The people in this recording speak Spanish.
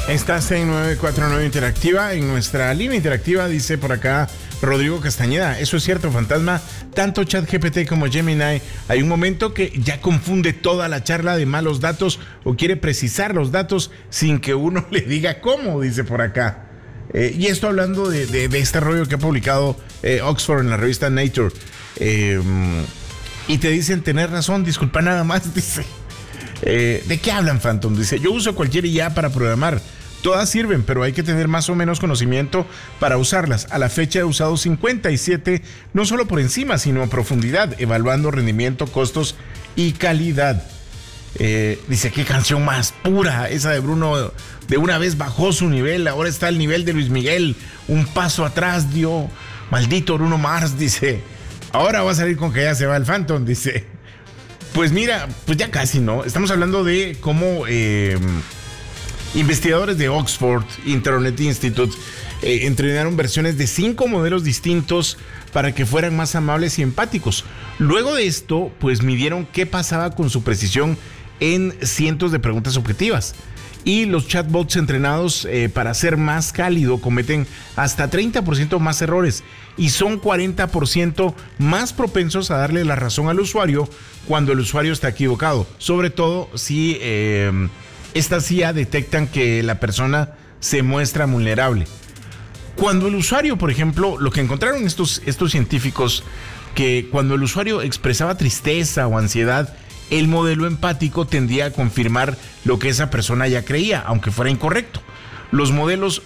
Estás en 949 Interactiva, en nuestra línea interactiva, dice por acá Rodrigo Castañeda. Eso es cierto, fantasma. Tanto ChatGPT como Gemini, hay un momento que ya confunde toda la charla de malos datos o quiere precisar los datos sin que uno le diga cómo, dice por acá. Y esto hablando de este rollo que ha publicado Oxford en la revista Nature. Y te dicen, tener razón, disculpa nada más, dice. ¿De qué hablan, Phantom? Dice, yo uso cualquier IA para programar. Todas sirven, pero hay que tener más o menos conocimiento para usarlas. A la fecha he usado 57, no solo por encima, sino a profundidad, evaluando rendimiento, costos y calidad. Dice, qué canción más pura, esa de Bruno. De una vez bajó su nivel, ahora está al nivel de Luis Miguel. Un paso atrás dio, maldito Bruno Mars, dice. Ahora va a salir con que ya se va el Phantom, dice. Pues mira, pues ya casi, ¿no? Estamos hablando de cómo investigadores de Oxford Internet Institute entrenaron versiones de 5 modelos distintos para que fueran más amables y empáticos. Luego de esto, pues midieron qué pasaba con su precisión en cientos de preguntas objetivas. Y los chatbots entrenados para ser más cálido cometen hasta 30% más errores y son 40% más propensos a darle la razón al usuario cuando el usuario está equivocado. Sobre todo si estas IA detectan que la persona se muestra vulnerable. Cuando el usuario, por ejemplo, lo que encontraron estos científicos, que cuando el usuario expresaba tristeza o ansiedad, el modelo empático tendía a confirmar lo que esa persona ya creía, aunque fuera incorrecto. Los modelos